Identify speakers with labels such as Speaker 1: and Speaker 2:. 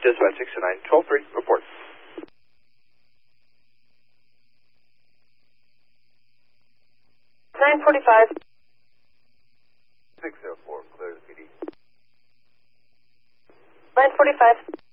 Speaker 1: Dispatch 609-12-3, report.
Speaker 2: 945.
Speaker 3: 604, clear the PD.
Speaker 2: 945.